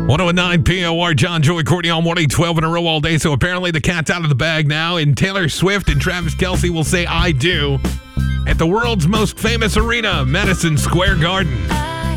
109 POR, John, Joey, Courtney on 112 in a row all day. So apparently the cat's out of the bag now, and Taylor Swift and Travis Kelce will say "I do" at the world's most famous arena, Madison Square Garden.